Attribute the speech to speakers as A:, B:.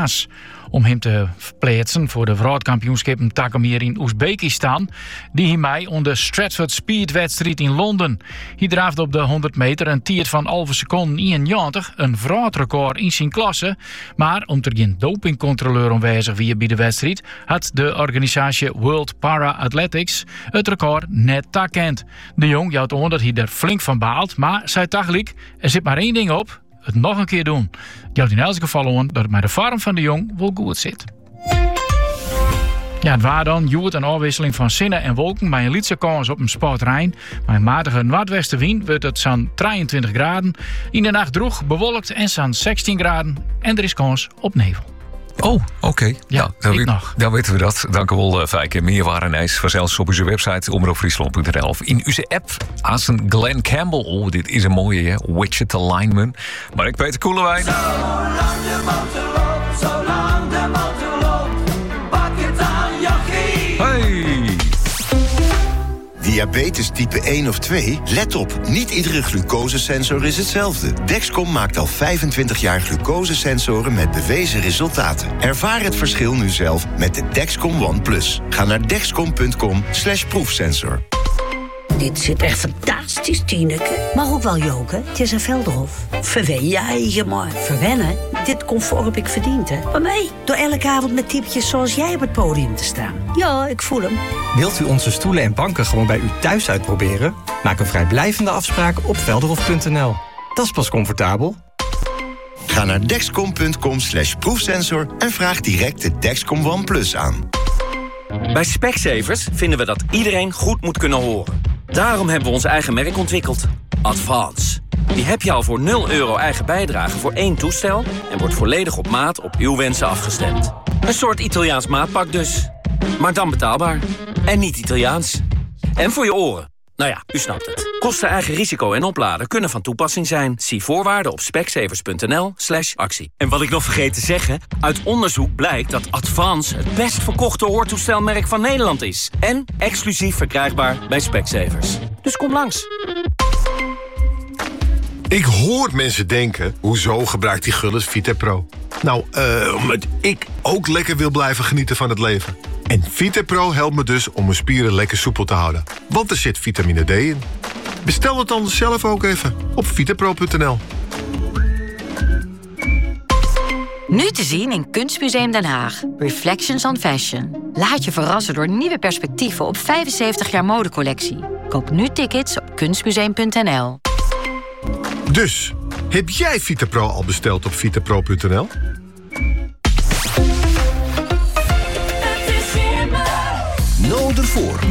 A: Haas. Om hem te verplaatsen voor de wereldkampioenschappen Takamir in Oezbekistan, die hij mij onder Stratford Speed-wedstrijd in Londen. Hij draafde op de 100 meter een tiert van 11 seconden 91, een wereldrecord in zijn klasse. Maar omdat er geen dopingcontroleur aanwezig was bij de wedstrijd, had de organisatie World Para Athletics het record net takend. De jong jouwt aan dat hij er flink van baalt, maar zei tegelijk, er zit maar één ding op: het nog een keer doen. Jouwt in elk geval aan dat het met de vorm van de jong wel goed zit. Ja, het waar dan. Joert een afwisseling van zinnen en wolken bij een lietse kans op een sportterrein. Bij een matige noordwestenwind wordt het zo'n 23 graden. In de nacht droog, bewolkt en zo'n 16 graden. En er is kans op nevel.
B: Oh, oké.
A: Ja,
B: dan weten we dat. Dank u wel, Fijke. Meer waar en ijs vanzelfs op onze website omroepfriesland.nl of in onze app. Als een Glenn Campbell. Oh, dit is een mooie, hè? Wichita Lineman. Maar ik Peter Koelewijn.
C: Zolang de motor loopt, zolang de motor loopt, pak het aan, jochie.
B: Hey!
D: Diabetes type 1 of 2? Let op, niet iedere glucosesensor is hetzelfde. Dexcom maakt al 25 jaar glucosesensoren met bewezen resultaten. Ervaar het verschil nu zelf met de Dexcom ONE+. Ga naar dexcom.com/proefsensor.
E: Dit zit echt fantastisch, Tineke. Maar ook wel joken. Het is een Veldhof. Verwen je eigen maar. Verwennen? Dit comfort heb ik verdiend, hè. Maar mij, door elke avond met typetjes zoals jij op het podium te staan. Ja, ik voel hem.
F: Wilt u onze stoelen en banken gewoon bij u thuis uitproberen? Maak een vrijblijvende afspraak op velderhof.nl. Dat is pas comfortabel.
D: Ga naar dexcom.com/proefsensor en vraag direct de Dexcom ONE+ aan.
G: Bij Specsavers vinden we dat iedereen goed moet kunnen horen. Daarom hebben we ons eigen merk ontwikkeld. Advance. Die heb je al voor €0 eigen bijdrage voor 1 toestel en wordt volledig op maat op uw wensen afgestemd. Een soort Italiaans maatpak dus. Maar dan betaalbaar. En niet Italiaans. En voor je oren. Nou ja, u snapt het. Kosten, eigen risico en opladen kunnen van toepassing zijn. Zie voorwaarden op specsavers.nl/actie. En wat ik nog vergeet te zeggen, uit onderzoek blijkt dat Advance het best verkochte hoortoestelmerk van Nederland is. En exclusief verkrijgbaar bij Specsavers. Dus kom langs.
H: Ik hoor mensen denken, hoezo gebruikt die Gullit VitaPro? Nou, omdat ik ook lekker wil blijven genieten van het leven. En VitaPro helpt me dus om mijn spieren lekker soepel te houden. Want er zit vitamine D in. Bestel het dan zelf ook even op vitapro.nl.
I: Nu te zien in Kunstmuseum Den Haag. Reflections on Fashion. Laat je verrassen door nieuwe perspectieven op 75 jaar modecollectie. Koop nu tickets op kunstmuseum.nl.
H: Dus, heb jij VitaPro al besteld op vitapro.nl?
D: Nodervoor